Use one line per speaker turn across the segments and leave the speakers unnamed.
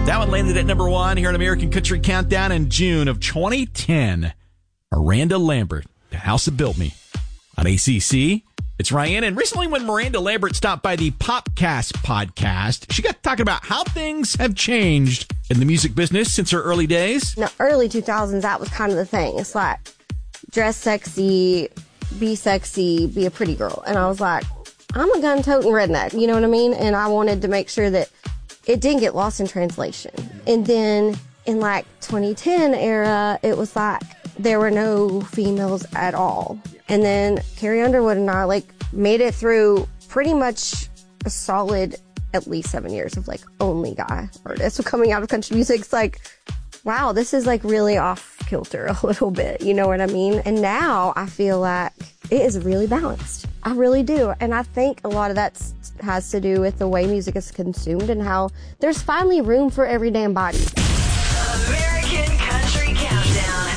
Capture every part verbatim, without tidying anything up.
That one landed at number one here on American Country Countdown in June of twenty ten. Miranda Lambert, The House That Built Me. On A C C, it's Ryan. And recently when Miranda Lambert stopped by the Popcast podcast, she got talking about how things have changed in the music business since her early days.
In the early two thousands, that was kind of the thing. It's like, dress sexy, be sexy, be a pretty girl. And I was like, I'm a gun-toting redneck, you know what I mean? And I wanted to make sure that it didn't get lost in translation. And then in like twenty ten era, it was like there were no females at all. And then Carrie Underwood and I like made it through pretty much a solid at least seven years of like only guy artists coming out of country music. It's like, wow, this is like really off kilter a little bit. You know what I mean? And now I feel like it is really balanced. I really do. And I think a lot of that has to do with the way music is consumed and how there's finally room for every damn body.
American Country Countdown.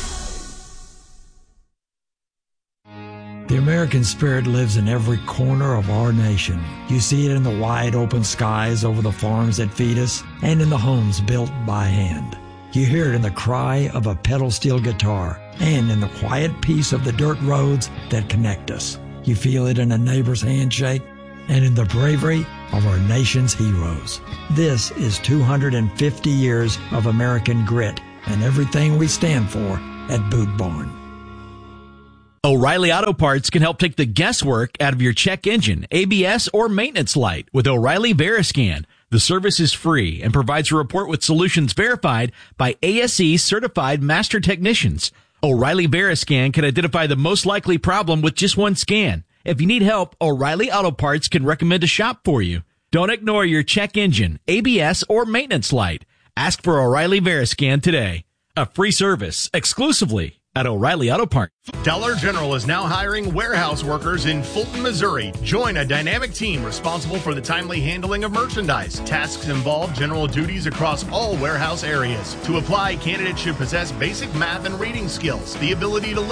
The American spirit lives in every corner of our nation. You see it in the wide open skies over the farms that feed us and in the homes built by hand. You hear it in the cry of a pedal steel guitar and in the quiet peace of the dirt roads that connect us. You feel it in a neighbor's handshake and in the bravery of our nation's heroes. This is two hundred fifty years of American grit and everything we stand for at Boot Barn.
O'Reilly Auto Parts can help take the guesswork out of your check engine, A B S, or maintenance light with O'Reilly Veriscan. The service is free and provides a report with solutions verified by A S E certified master technicians. O'Reilly Veriscan can identify the most likely problem with just one scan. If you need help, O'Reilly Auto Parts can recommend a shop for you. Don't ignore your check engine, A B S, or maintenance light. Ask for O'Reilly Veriscan today. A free service exclusively at O'Reilly Auto Parts.
Dollar General is now hiring warehouse workers in Fulton, Missouri. Join a dynamic team responsible for the timely handling of merchandise. Tasks involve general duties across all warehouse areas. To apply, candidates should possess basic math and reading skills, the ability to